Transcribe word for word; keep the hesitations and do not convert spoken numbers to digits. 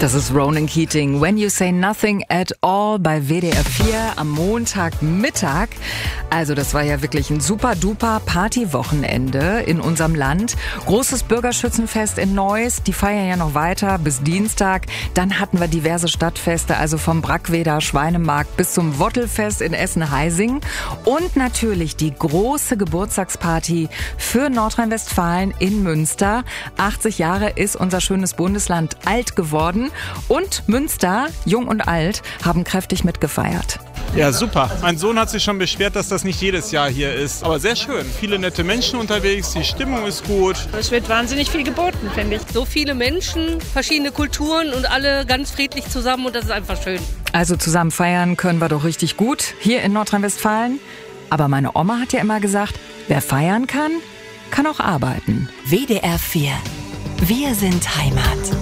Das ist Ronan Keating, When You Say Nothing at All bei W D R vier am Montagmittag. Also das war ja wirklich ein super-duper Partywochenende in unserem Land. Großes Bürgerschützenfest in Neuss, die feiern ja noch weiter bis Dienstag. Dann hatten wir diverse Stadtfeste, also vom Brackweder Schweinemarkt bis zum Wottelfest in Essen-Heising. Und natürlich die große Geburtstagsparty für Nordrhein-Westfalen in Münster. achtzig Jahre ist unser schönes Bundesland alt geworden. Und Münster, jung und alt, haben kräftig mitgefeiert. Ja, super. Mein Sohn hat sich schon beschwert, dass das nicht jedes Jahr hier ist. Aber sehr schön. Viele nette Menschen unterwegs, die Stimmung ist gut. Es wird wahnsinnig viel geboten, finde ich. So viele Menschen, verschiedene Kulturen und alle ganz friedlich zusammen und das ist einfach schön. Also zusammen feiern können wir doch richtig gut hier in Nordrhein-Westfalen. Aber meine Oma hat ja immer gesagt, wer feiern kann, kann auch arbeiten. W D R vier. Wir sind Heimat.